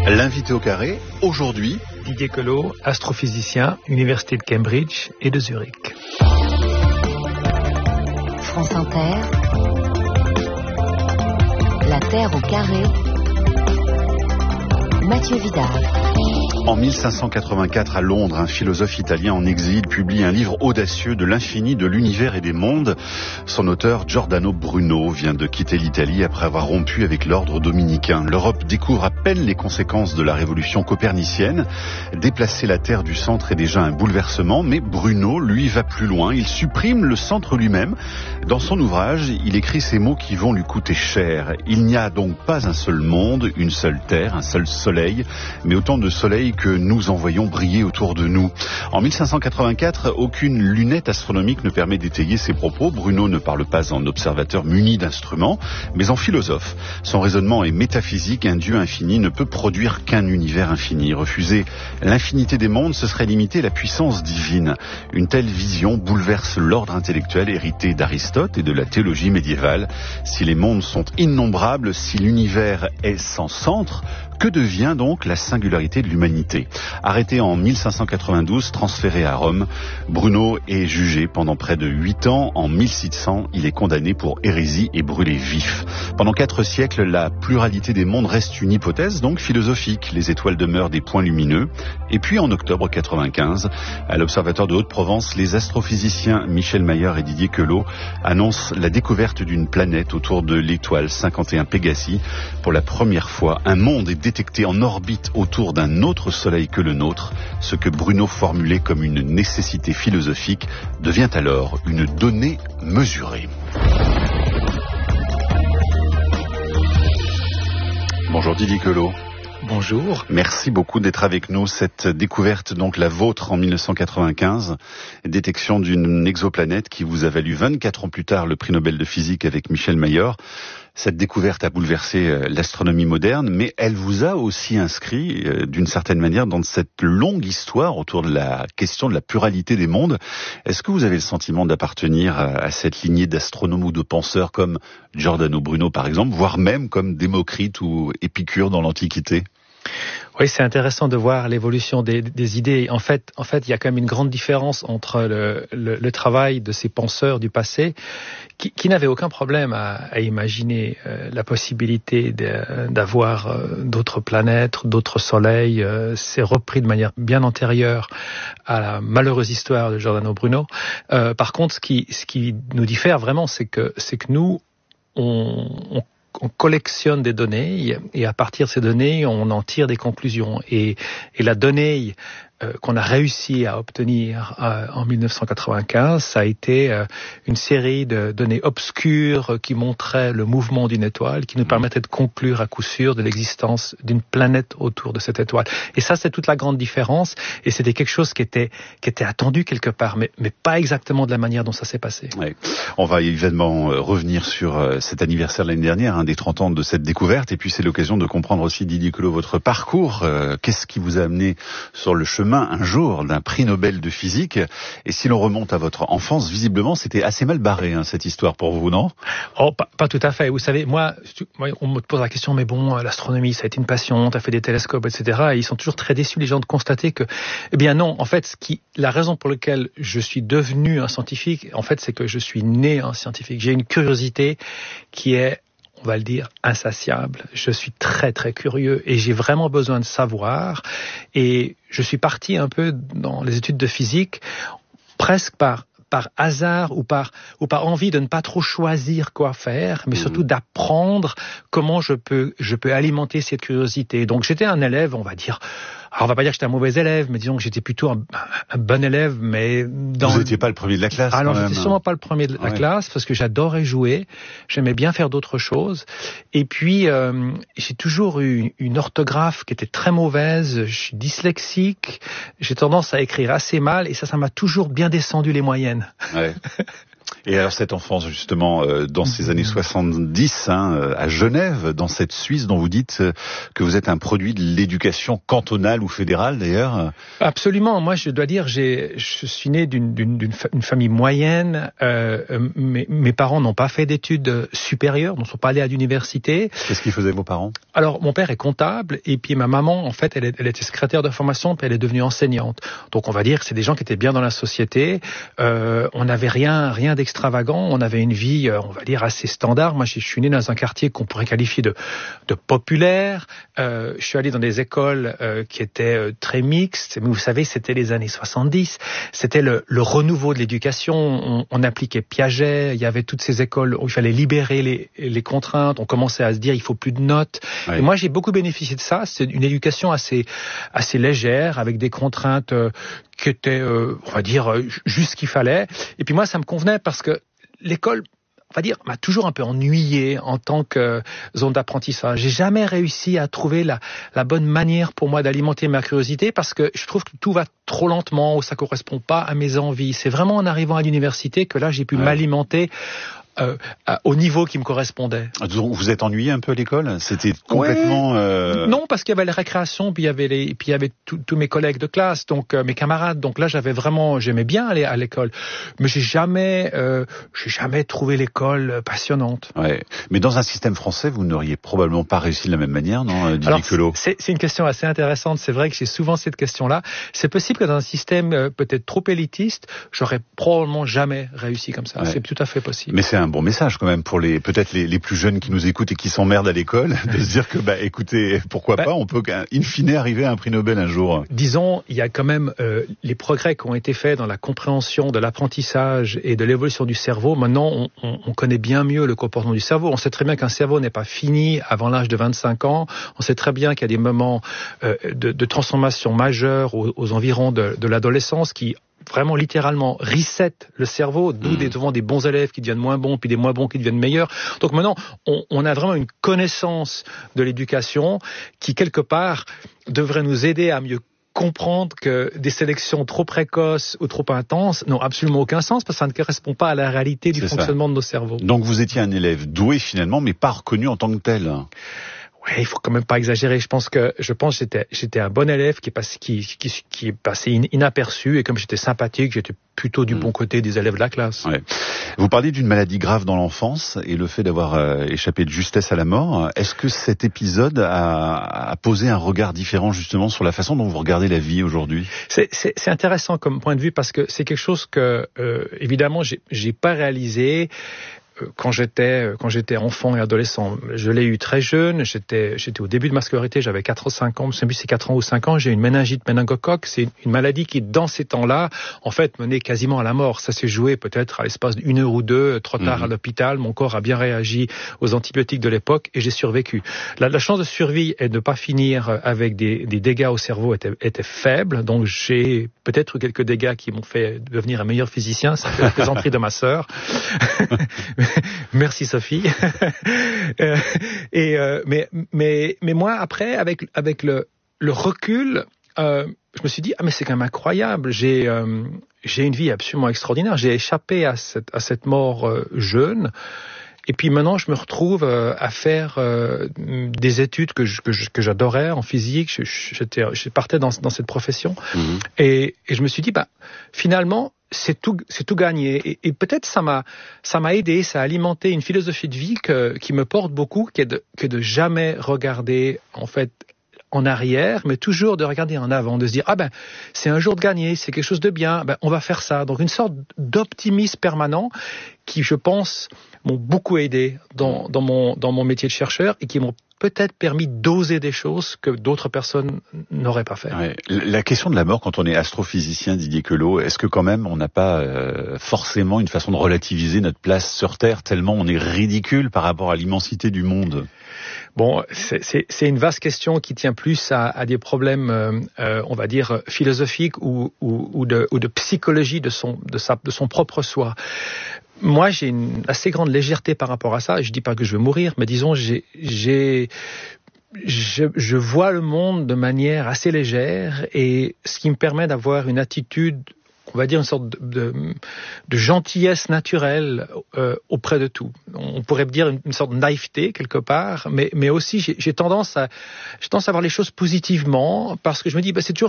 L'invité au carré, aujourd'hui, Didier Queloz, astrophysicien, Université de Cambridge et de Zurich. France Inter, la Terre au carré, Mathieu Vidal. En 1584, à Londres, un philosophe italien en exil publie un livre audacieux de l'infini, de l'univers et des mondes. Son auteur, Giordano Bruno, vient de quitter l'Italie après avoir rompu avec l'ordre dominicain. L'Europe découvre à peine les conséquences de la révolution copernicienne. Déplacer la Terre du centre est déjà un bouleversement, mais Bruno, lui, va plus loin. Il supprime le centre lui-même. Dans son ouvrage, il écrit ces mots qui vont lui coûter cher. Il n'y a donc pas un seul monde, une seule Terre, un seul soleil, mais autant de soleils que nous envoyons briller autour de nous. En 1584, aucune lunette astronomique ne permet d'étayer ses propos. Bruno ne parle pas en observateur muni d'instruments, mais en philosophe. Son raisonnement est métaphysique. Un Dieu infini ne peut produire qu'un univers infini. Refuser l'infinité des mondes, ce serait limiter la puissance divine. Une telle vision bouleverse l'ordre intellectuel hérité d'Aristote et de la théologie médiévale. Si les mondes sont innombrables, si l'univers est sans centre, que devient donc la singularité de l'humanité? Arrêté en 1592, transféré à Rome, Bruno est jugé pendant près de 8 ans. En 1600, il est condamné pour hérésie et brûlé vif. Pendant 4 siècles, la pluralité des mondes reste une hypothèse, donc philosophique. Les étoiles demeurent des points lumineux. Et puis en octobre 95, à l'Observatoire de Haute-Provence, les astrophysiciens Michel Mayor et Didier Queloz annoncent la découverte d'une planète autour de l'étoile 51 Pégasi. Pour la première fois, un monde est détecté en orbite autour d'un autre soleil que le nôtre. Ce que Bruno formulait comme une nécessité philosophique devient alors une donnée mesurée. Bonjour Didier Queloz. Bonjour. Merci beaucoup d'être avec nous. Cette découverte, donc la vôtre en 1995, détection d'une exoplanète qui vous a valu 24 ans plus tard le prix Nobel de physique avec Michel Mayor. Cette découverte a bouleversé l'astronomie moderne, mais elle vous a aussi inscrit, d'une certaine manière, dans cette longue histoire autour de la question de la pluralité des mondes. Est-ce que vous avez le sentiment d'appartenir à cette lignée d'astronomes ou de penseurs comme Giordano Bruno, par exemple, voire même comme Démocrite ou Épicure dans l'Antiquité ? Oui, c'est intéressant de voir l'évolution des idées. En fait, il y a quand même une grande différence entre le travail de ces penseurs du passé qui n'avaient aucun problème à imaginer la possibilité d'avoir d'autres planètes, d'autres soleils. C'est repris de manière bien antérieure à la malheureuse histoire de Giordano Bruno. Par contre, ce qui nous diffère vraiment, c'est que nous, on collectionne des données et à partir de ces données, on en tire des conclusions. Et la donnée qu'on a réussi à obtenir en 1995, ça a été une série de données obscures qui montraient le mouvement d'une étoile, qui nous permettaient de conclure à coup sûr de l'existence d'une planète autour de cette étoile. Et ça, c'est toute la grande différence. Et c'était quelque chose qui était attendu quelque part, mais pas exactement de la manière dont ça s'est passé. Ouais. On va évidemment revenir sur cet anniversaire de l'année dernière, des 30 ans de cette découverte. Et puis c'est l'occasion de comprendre aussi, Didier Queloz, votre parcours. Qu'est-ce qui vous a amené sur le chemin un jour d'un prix Nobel de physique? Et si l'on remonte à votre enfance, visiblement c'était assez mal barré, cette histoire pour vous, non? Oh, pas tout à fait. Vous savez, moi, on me pose la question, mais bon, l'astronomie, ça a été une passion, t'as fait des télescopes, etc. Et ils sont toujours très déçus, les gens, de constater que, eh bien non, en fait, la raison pour laquelle je suis devenu un scientifique, en fait, c'est que je suis né un scientifique. J'ai une curiosité qui est, on va le dire, insatiable. Je suis très très curieux et j'ai vraiment besoin de savoir. Et je suis parti un peu dans les études de physique, presque par hasard ou par envie de ne pas trop choisir quoi faire, mais surtout d'apprendre comment je peux alimenter cette curiosité. Donc j'étais un élève, on va dire, alors on va pas dire que j'étais un mauvais élève, mais disons que j'étais plutôt un bon élève, mais vous n'étiez pas le premier de la classe. Alors j'étais sûrement pas le premier de la classe parce que j'adorais jouer, j'aimais bien faire d'autres choses. Et puis j'ai toujours eu une orthographe qui était très mauvaise, je suis dyslexique, j'ai tendance à écrire assez mal et ça m'a toujours bien descendu les moyennes. Ouais. Et alors cette enfance justement dans ces années 70, à Genève, dans cette Suisse dont vous dites que vous êtes un produit de l'éducation cantonale ou fédérale d'ailleurs. Absolument. Moi, je dois dire, je suis né d'une famille moyenne. Mes parents n'ont pas fait d'études supérieures, ne sont pas allés à l'université. Qu'est-ce qu'ils faisaient vos parents? Alors, mon père est comptable et puis ma maman, en fait, elle était secrétaire de formation, puis elle est devenue enseignante. Donc, on va dire que c'est des gens qui étaient bien dans la société. On n'avait rien d'extravagant. On avait une vie, on va dire, assez standard. Moi, je suis né dans un quartier qu'on pourrait qualifier de populaire. Je suis allé dans des écoles qui étaient très mixtes. Mais vous savez, c'était les années 70. C'était le renouveau de l'éducation. On appliquait Piaget. Il y avait toutes ces écoles où il fallait libérer les contraintes. On commençait à se dire il faut plus de notes. Oui. Et moi, j'ai beaucoup bénéficié de ça. C'est une éducation assez légère, avec des contraintes qui étaient, on va dire, juste ce qu'il fallait. Et puis moi, ça me convenait parce que l'école, on va dire, m'a toujours un peu ennuyé en tant que zone d'apprentissage. J'ai jamais réussi à trouver la bonne manière pour moi d'alimenter ma curiosité parce que je trouve que tout va trop lentement ou ça correspond pas à mes envies. C'est vraiment en arrivant à l'université que là, j'ai pu m'alimenter au niveau qui me correspondait. Vous êtes ennuyé un peu à l'école? C'était complètement... Non, parce qu'il y avait les récréations, puis il y avait tous mes collègues de classe, donc mes camarades. Donc là, j'aimais bien aller à l'école, mais j'ai jamais trouvé l'école passionnante. Ouais. Mais dans un système français, vous n'auriez probablement pas réussi de la même manière, non, Didier Queloz? C'est une question assez intéressante. C'est vrai que j'ai souvent cette question-là. C'est possible que dans un système peut-être trop élitiste, j'aurais probablement jamais réussi comme ça. Ouais. C'est tout à fait possible. Mais c'est un bon message quand même pour peut-être les plus jeunes qui nous écoutent et qui s'emmerdent à l'école, de se dire que écoutez, pourquoi pas, on peut in fine arriver à un prix Nobel un jour. Disons, il y a quand même les progrès qui ont été faits dans la compréhension de l'apprentissage et de l'évolution du cerveau. Maintenant, on connaît bien mieux le comportement du cerveau. On sait très bien qu'un cerveau n'est pas fini avant l'âge de 25 ans. On sait très bien qu'il y a des moments de transformation majeure aux environs de l'adolescence qui vraiment littéralement reset le cerveau, d'où devant des bons élèves qui deviennent moins bons, puis des moins bons qui deviennent meilleurs. Donc maintenant, on a vraiment une connaissance de l'éducation qui, quelque part, devrait nous aider à mieux comprendre que des sélections trop précoces ou trop intenses n'ont absolument aucun sens parce que ça ne correspond pas à la réalité du fonctionnement de nos cerveaux. Donc vous étiez un élève doué finalement, mais pas reconnu en tant que tel. Ouais, il faut quand même pas exagérer. Je pense que j'étais un bon élève qui est passé inaperçu et comme j'étais sympathique, j'étais plutôt du bon côté des élèves de la classe. Ouais. Vous parliez d'une maladie grave dans l'enfance et le fait d'avoir échappé de justesse à la mort. Est-ce que cet épisode a posé un regard différent justement sur la façon dont vous regardez la vie aujourd'hui? C'est intéressant comme point de vue parce que c'est quelque chose que évidemment j'ai pas réalisé. Quand j'étais enfant et adolescent, je l'ai eu très jeune, j'étais au début de ma scolarité, j'avais 4 ou 5 ans, je ne sais plus si c'est 4 ans ou 5 ans, j'ai une méningite méningocoque, c'est une maladie qui, dans ces temps-là, en fait, menait quasiment à la mort. Ça s'est joué peut-être à l'espace d'une heure ou deux, trop tard à l'hôpital, mon corps a bien réagi aux antibiotiques de l'époque et j'ai survécu. La chance de survie et de ne pas finir avec des dégâts au cerveau était faible, donc j'ai peut-être eu quelques dégâts qui m'ont fait devenir un meilleur physicien, ça fait la plaisanterie de ma sœur. Merci Sophie. Mais moi après avec le recul, je me suis dit mais c'est quand même incroyable. J'ai une vie absolument extraordinaire. J'ai échappé à cette mort jeune. Et puis maintenant, je me retrouve à faire des études que j'adorais en physique. Je partais dans cette profession. Et je me suis dit finalement c'est tout gagné et peut-être ça m'a aidé, ça a alimenté une philosophie de vie qui me porte beaucoup, qui est de jamais regarder en fait en arrière, mais toujours de regarder en avant, de se dire c'est un jour de gagner, c'est quelque chose de bien, on va faire ça. Donc une sorte d'optimisme permanent qui, je pense, m'ont beaucoup aidé dans mon métier de chercheur et qui m'ont peut-être permis d'oser des choses que d'autres personnes n'auraient pas fait. Ouais. La question de la mort, quand on est astrophysicien, Didier Queloz, est-ce que quand même on n'a pas forcément une façon de relativiser notre place sur Terre tellement on est ridicule par rapport à l'immensité du monde? Bon, c'est une vaste question qui tient plus à des problèmes, on va dire, philosophiques ou de psychologie de son propre soi. Moi, j'ai une assez grande légèreté par rapport à ça. Je dis pas que je veux mourir, mais disons, je vois le monde de manière assez légère et ce qui me permet d'avoir une attitude, on va dire une sorte de gentillesse naturelle auprès de tout. On pourrait dire une sorte de naïveté quelque part, mais aussi j'ai tendance à voir les choses positivement, parce que je me dis c'est toujours